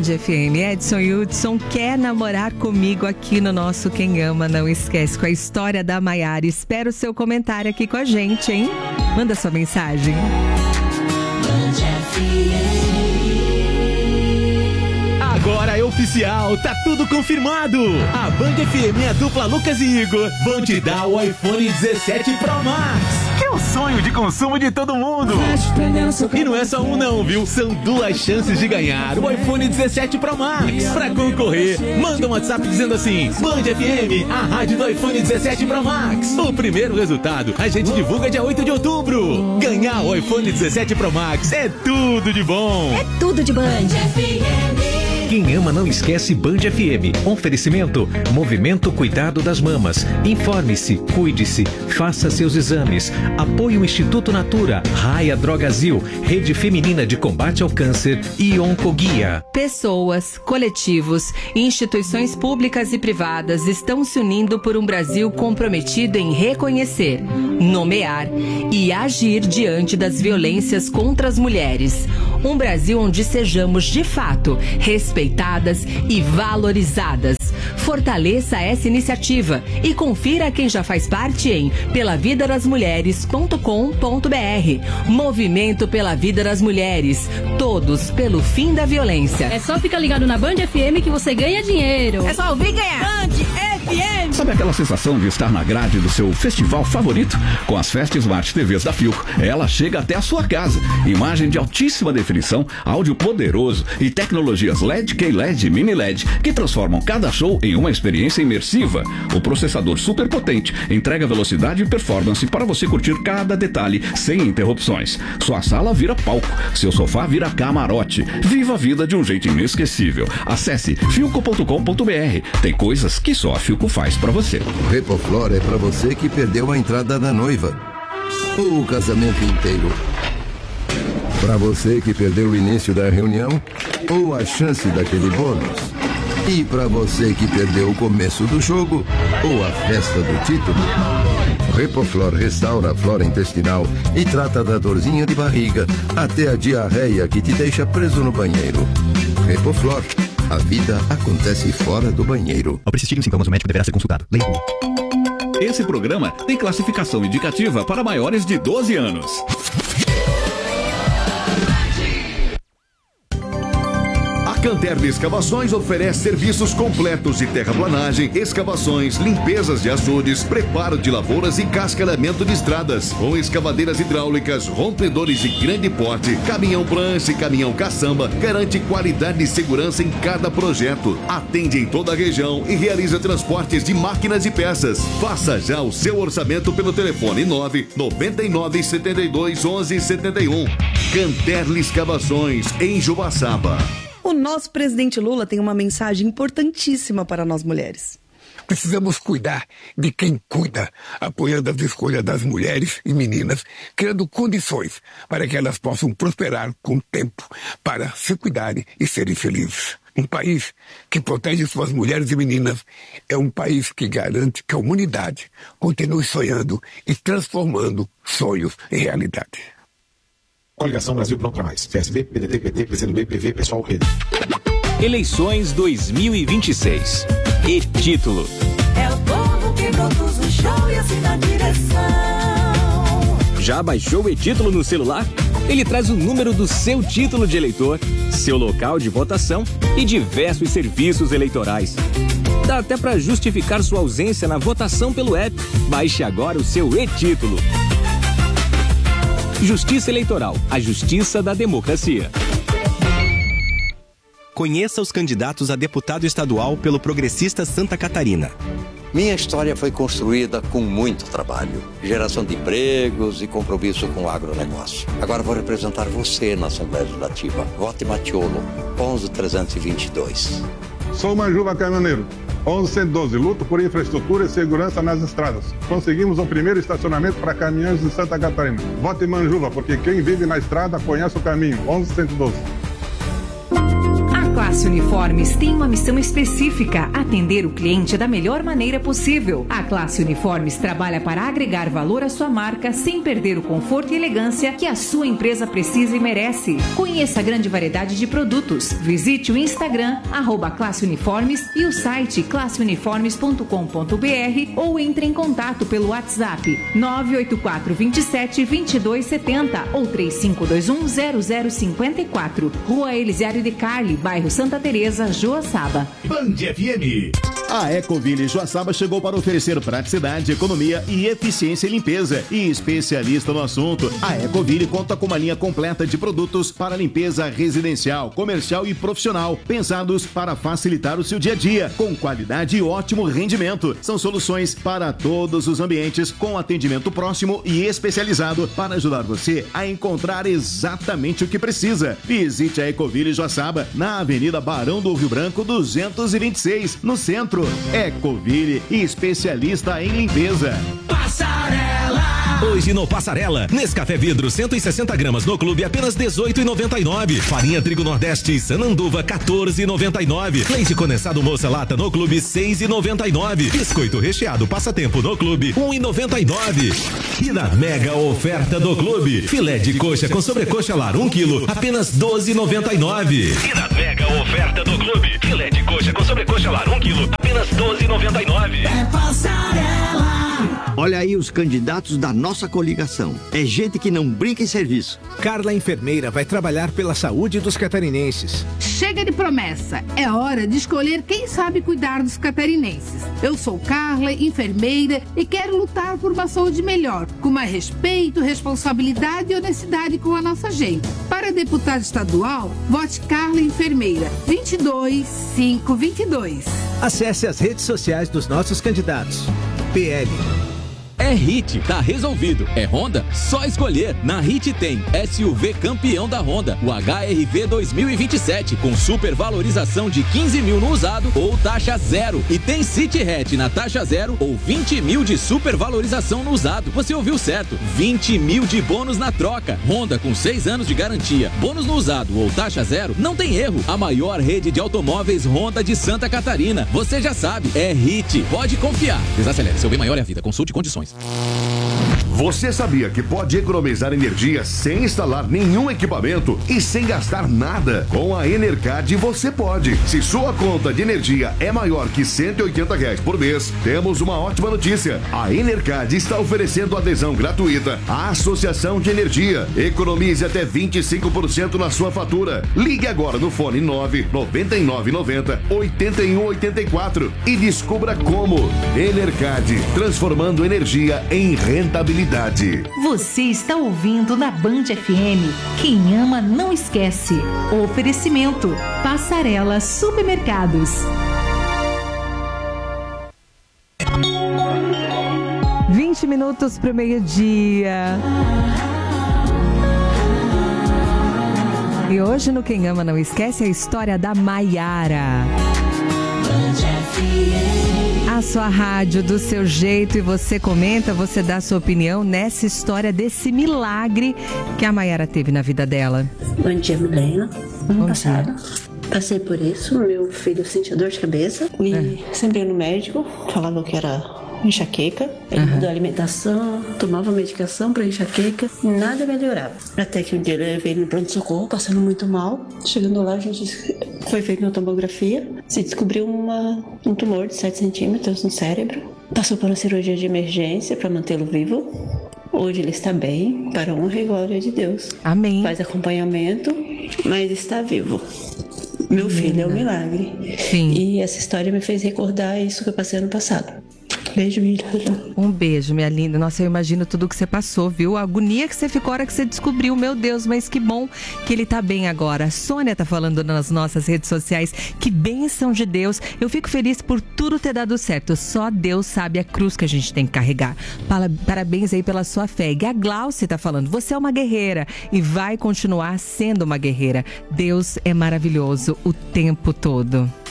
FM. Edson Hudson quer namorar comigo aqui no nosso Quem Ama Não Esquece, com a história da Maiara. Espero o seu comentário aqui com a gente, hein? Manda sua mensagem. Agora é oficial, tá tudo confirmado. A Band FM e a dupla Lucas e Igor vão te dar o iPhone 17 Pro Max, que é o sonho de consumo de todo mundo. E não é só um não, viu? São 2 chances de ganhar o iPhone 17 Pro Max. Pra concorrer, manda um WhatsApp dizendo assim: Band FM, a rádio do iPhone 17 Pro Max. O primeiro resultado a gente divulga dia 8 de outubro. Ganhar o iPhone 17 Pro Max é tudo de bom. É tudo de Band FM. Quem ama não esquece Band FM. Oferecimento: Movimento Cuidado das Mamas. Informe-se, cuide-se, faça seus exames. Apoio Instituto Natura, Raia Drogazil, Rede Feminina de Combate ao Câncer e Oncoguia. Pessoas, coletivos e instituições públicas e privadas estão se unindo por um Brasil comprometido em reconhecer, nomear e agir diante das violências contra as mulheres. Um Brasil onde sejamos, de fato, respeitadas e valorizadas. Fortaleça essa iniciativa e confira quem já faz parte em pelavidarasmulheres.com.br. Movimento pela Vida das Mulheres. Todos pelo fim da violência. É só ficar ligado na Band FM que você ganha dinheiro. É só ouvir ganhar. Band FM. Sabe aquela sensação de estar na grade do seu festival favorito? Com as Fest Smart TVs da Philco, ela chega até a sua casa. Imagem de altíssima definição, áudio poderoso e tecnologias LED, K-LED e Mini LED que transformam cada show em uma experiência imersiva. O processador super potente entrega velocidade e performance para você curtir cada detalhe sem interrupções. Sua sala vira palco, seu sofá vira camarote. Viva a vida de um jeito inesquecível. Acesse philco.com.br. Tem coisas que só a Philco faz para você. O Repoflor é para você que perdeu a entrada da noiva ou o casamento inteiro. Para você que perdeu o início da reunião ou a chance daquele bônus. E para você que perdeu o começo do jogo ou a festa do título. Repoflor restaura a flora intestinal e trata da dorzinha de barriga até a diarreia que te deixa preso no banheiro. Repoflor, a vida acontece fora do banheiro. Ao persistirem sintomas, o médico deverá ser consultado. Leia. Esse programa tem classificação indicativa para maiores de 12 anos. A Canterli Escavações oferece serviços completos de terraplanagem, escavações, limpezas de açudes, preparo de lavouras e cascalhamento de estradas. Com escavadeiras hidráulicas, rompedores de grande porte, caminhão prancha e caminhão caçamba, garante qualidade e segurança em cada projeto. Atende em toda a região e realiza transportes de máquinas e peças. Faça já o seu orçamento pelo telefone 999 72 11 71. Canterli Escavações, em Joaçaba. O nosso presidente Lula tem uma mensagem importantíssima para nós mulheres. Precisamos cuidar de quem cuida, apoiando as escolhas das mulheres e meninas, criando condições para que elas possam prosperar com o tempo, para se cuidarem e serem felizes. Um país que protege suas mulheres e meninas é um país que garante que a humanidade continue sonhando e transformando sonhos em realidade. Coligação Brasil Pronto para Mais. PSB, PDT, PT, PCdoB, PV, Pessoal, Rede. Eleições 2026. E título: é o povo que produz o show e assina a direção. Já baixou o e-título no celular? Ele traz o número do seu título de eleitor, seu local de votação e diversos serviços eleitorais. Dá até para justificar sua ausência na votação pelo app. Baixe agora o seu e-título. Justiça Eleitoral, a justiça da democracia. Conheça os candidatos a deputado estadual pelo Progressista Santa Catarina. Minha história foi construída com muito trabalho, geração de empregos e compromisso com o agronegócio. Agora vou representar você na Assembleia Legislativa. Vote Matiolo, 11322. Sou Manjuva Caminhoneiro, 11112. Luto por infraestrutura e segurança nas estradas. Conseguimos o primeiro estacionamento para caminhões de Santa Catarina. Vote Manjuva, porque quem vive na estrada conhece o caminho. 11112. Há Classe Uniformes tem uma missão específica: atender o cliente da melhor maneira possível. A Classe Uniformes trabalha para agregar valor à sua marca sem perder o conforto e elegância que a sua empresa precisa e merece. Conheça a grande variedade de produtos. Visite o Instagram @classeuniformes e o site classeuniformes.com.br ou entre em contato pelo WhatsApp 984 27 22 70 ou 3521 0054. Rua Elisiário de Carli, bairro Santa Teresa, Joaçaba. Band FM. A Ecoville Joaçaba chegou para oferecer praticidade, economia e eficiência em limpeza. E especialista no assunto, a Ecoville conta com uma linha completa de produtos para limpeza residencial, comercial e profissional, pensados para facilitar o seu dia a dia, com qualidade e ótimo rendimento. São soluções para todos os ambientes, com atendimento próximo e especializado para ajudar você a encontrar exatamente o que precisa. Visite a Ecoville Joaçaba na Avenida Barão do Rio Branco 226, no centro. Ecoville, especialista em limpeza. Passarela! Hoje no Passarela, Nescafé Vidro 160 gramas no clube apenas R$18,99. Farinha Trigo Nordeste Sananduva R$14,99. Leite condensado Moça Lata no clube R$6,99. Biscoito recheado Passatempo no clube R$1,99. E na mega oferta do clube, filé de coxa com sobrecoxa lar 1 kg apenas R$12,99. E na mega oferta do clube, filé de coxa com sobrecoxa lar 1 kg apenas R$12,99. É Passarela. Olha aí os candidatos da nossa coligação. É gente que não brinca em serviço. Carla Enfermeira vai trabalhar pela saúde dos catarinenses. Chega de promessa. É hora de escolher quem sabe cuidar dos catarinenses. Eu sou Carla, enfermeira, e quero lutar por uma saúde melhor, com mais respeito, responsabilidade e honestidade com a nossa gente. Para deputada estadual, vote Carla Enfermeira, 22522. Acesse as redes sociais dos nossos candidatos. PL. É Hit, tá resolvido. É Honda? Só escolher. Na Hit tem SUV campeão da Honda, o HR-V 2027, com supervalorização de 15 mil no usado ou taxa zero. E tem City Hatch na taxa zero ou 20 mil de supervalorização no usado. Você ouviu certo, 20 mil de bônus na troca. Honda com 6 anos de garantia. Bônus no usado ou taxa zero, não tem erro. A maior rede de automóveis Honda de Santa Catarina. Você já sabe, é Hit. Pode confiar. Desacelere, seu bem maior é a vida. Consulte condições. Você sabia que pode economizar energia sem instalar nenhum equipamento e sem gastar nada? Com a Enercard você pode. Se sua conta de energia é maior que R$180 por mês, temos uma ótima notícia. A Enercard está oferecendo adesão gratuita à Associação de Energia. Economize até 25% na sua fatura. Ligue agora no fone 99990-8184 e descubra como. Enercard, transformando energia em rentabilidade. Você está ouvindo na Band FM. Quem ama não esquece. Oferecimento: Passarela Supermercados. 20 minutos para o meio-dia. E hoje no Quem Ama Não Esquece a história da Maiara. A sua rádio do seu jeito e você comenta, você dá sua opinião nessa história desse milagre que a Maiara teve na vida dela. Bom dia, Milena. Ano passado, passei por isso. Meu filho sentia dor de cabeça e sempre ia no médico, falava que era enxaqueca. Ele mudou a alimentação, tomava medicação para enxaqueca, nada melhorava. Até que um dia ele veio no pronto-socorro, passando muito mal. Chegando lá, a gente foi feita uma tomografia, se descobriu um tumor de 7 centímetros no cérebro. Passou por uma cirurgia de emergência para mantê-lo vivo. Hoje ele está bem, para a honra e glória de Deus. Amém. Faz acompanhamento, mas está vivo. Meu filho é um milagre. Sim. E essa história me fez recordar isso que eu passei ano passado. Beijo, Miriam. Um beijo, minha linda. Nossa, eu imagino tudo que você passou, viu? A agonia que você ficou a hora que você descobriu. Meu Deus, mas que bom que ele tá bem agora. A Sônia tá falando nas nossas redes sociais. Que bênção de Deus. Eu fico feliz por tudo ter dado certo. Só Deus sabe a cruz que a gente tem que carregar. Parabéns aí pela sua fé. E a Glaucia tá falando, você é uma guerreira e vai continuar sendo uma guerreira. Deus é maravilhoso o tempo todo.